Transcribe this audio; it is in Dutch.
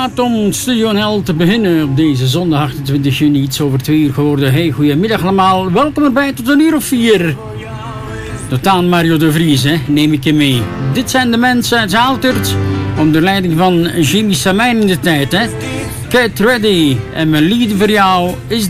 laat om Studio NL te beginnen op deze zondag 28 juni, iets over 2 uur geworden. Hey, goedemiddag allemaal, welkom erbij tot 1:04. Tot aan Mario de Vries, hè, neem ik je mee. Dit zijn de mensen uit Zaaltert, onder leiding van Jimmy Samijn in de tijd, hè. Get ready, en mijn lied voor jou is